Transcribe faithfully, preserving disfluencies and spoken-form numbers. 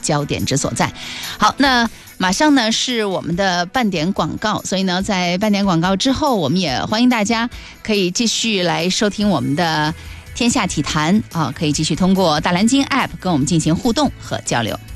焦点之所在。好，那马上呢是我们的半点广告，所以呢在半点广告之后，我们也欢迎大家可以继续来收听我们的天下体坛啊，可以继续通过大蓝鲸 App 跟我们进行互动和交流。